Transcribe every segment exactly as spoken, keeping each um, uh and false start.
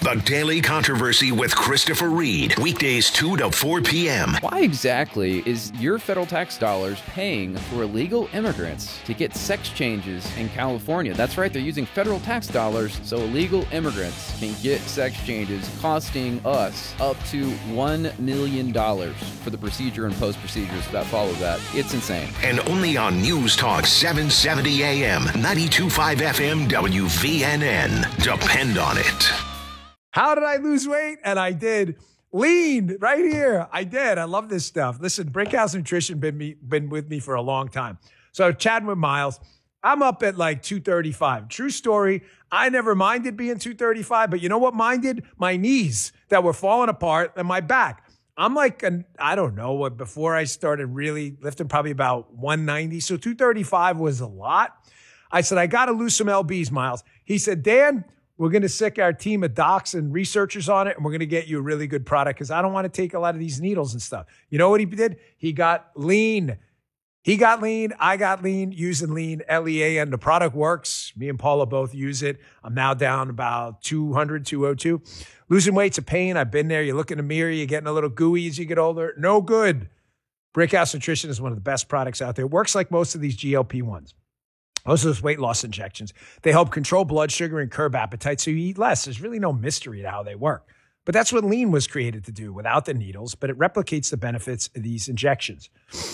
The Daily Controversy with Christopher Reed. Weekdays two to four p.m. Why exactly is your federal tax dollars paying for illegal immigrants to get sex changes in California? That's right, they're using federal tax dollars so illegal immigrants can get sex changes, costing us up to one million dollars for the procedure and post-procedures that follow that. It's insane. And only on News Talk seven seventy A M, ninety-two point five F M, W V N N. Depend on it. How did I lose weight? And I did. Lean right here. I did. I love this stuff. Listen, Brickhouse Nutrition been me been with me for a long time. So chatting with Miles, I'm up at like two thirty-five. True story. I never minded being two thirty-five, but you know what minded? My knees that were falling apart and my back. I'm like, an, I don't know what, before I started really lifting, probably about one ninety. So two thirty-five was a lot. I said, I got to lose some L Bs, Miles. He said, Dan, we're going to sick our team of docs and researchers on it, and we're going to get you a really good product because I don't want to take a lot of these needles and stuff. You know what he did? He got lean. He got lean. I got lean using lean, L E A N. The product works. Me and Paula both use it. I'm now down about two hundred, two oh two. Losing weight's a pain. I've been there. You look in the mirror, you're getting a little gooey as you get older. No good. Brickhouse Nutrition is one of the best products out there. It works like most of these G L P ones. Most of those weight loss injections, they help control blood sugar and curb appetite so you eat less. There's really no mystery to how they work. But that's what lean was created to do without the needles, but it replicates the benefits of these injections.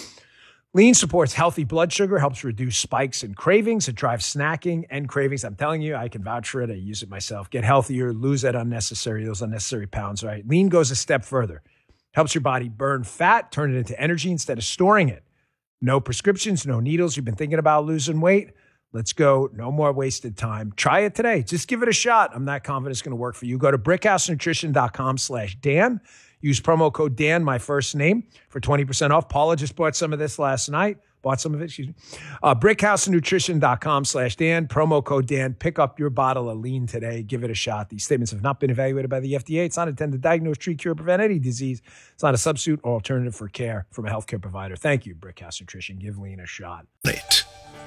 Lean supports healthy blood sugar, helps reduce spikes and cravings. It drives snacking and cravings. I'm telling you, I can vouch for it. I use it myself. Get healthier, lose that unnecessary, those unnecessary pounds, right? Lean goes a step further. Helps your body burn fat, turn it into energy instead of storing it. No prescriptions, no needles. You've been thinking about losing weight? Let's go. No more wasted time. Try it today. Just give it a shot. I'm not confident it's going to work for you. Go to brickhousenutrition.com slash Dan. Use promo code Dan, my first name, for twenty percent off. Paula just bought some of this last night. Bought some of it, excuse me. Uh, brickhousenutrition.com slash Dan. Promo code Dan. Pick up your bottle of lean today. Give it a shot. These statements have not been evaluated by the F D A. It's not intended to diagnose, treat, cure, prevent any disease. It's not a substitute or alternative for care from a healthcare provider. Thank you, Brickhouse Nutrition. Give lean a shot. It.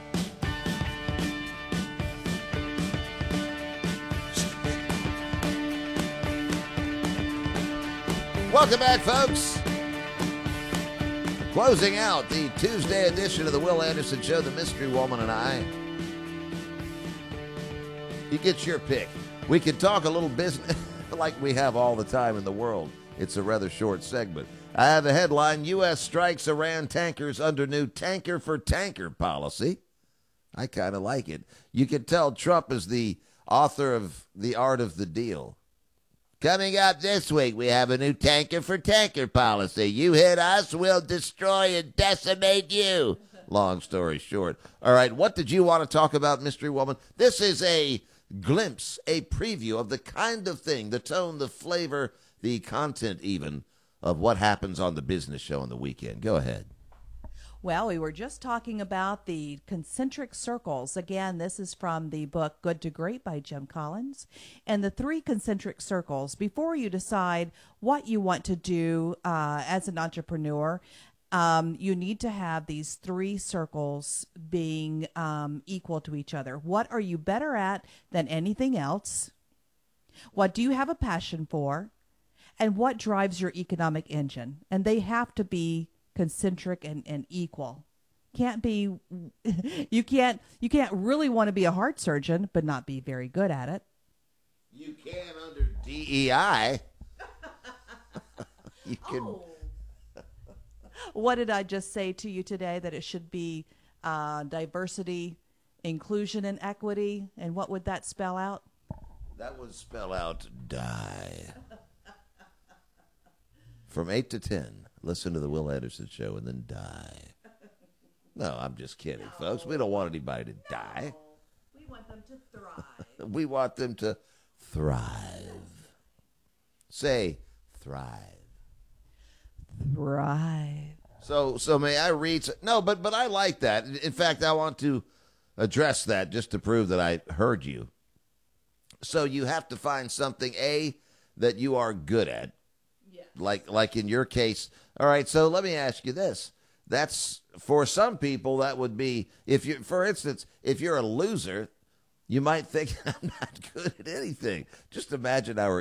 Welcome back, folks. Closing out the Tuesday edition of the Will Anderson Show, The Mystery Woman and I. You get your pick. We can talk a little business like we have all the time in the world. It's a rather short segment. I have a headline, U S strikes Iran tankers under new tanker for tanker policy. I kind of like it. You can tell Trump is the author of The Art of the Deal. Coming up this week, we have a new tanker for tanker policy. You hit us, we'll destroy and decimate you. Long story short. All right, what did you want to talk about, Mystery Woman? This is a glimpse, a preview of the kind of thing, the tone, the flavor, the content even, of what happens on the business show on the weekend. Go ahead. Well, we were just talking about the concentric circles. Again, this is from the book Good to Great by Jim Collins. And the three concentric circles, before you decide what you want to do uh, as an entrepreneur, um, you need to have these three circles being um, equal to each other. What are you better at than anything else? What do you have a passion for? And what drives your economic engine? And they have to be concentric and, and equal. Can't be you can't you can't really want to be a heart surgeon but not be very good at it. You can under D E I. You can. Oh. What did I just say to you today? That it should be uh, diversity, inclusion, and equity. And what would that spell out? That would spell out die. From eight to ten. Listen to the Will Anderson Show and then die. No, I'm just kidding, no. folks. We don't want anybody to die. We want them to thrive. We want them to thrive. Say thrive. Thrive. So, so may I read? No, but but I like that. In fact, I want to address that just to prove that I heard you. So you have to find something, A, that you are good at. Like like in your case. All right, so let me ask you this. That's, for some people, that would be, if you, for instance, if you're a loser, you might think, I'm not good at anything. Just imagine our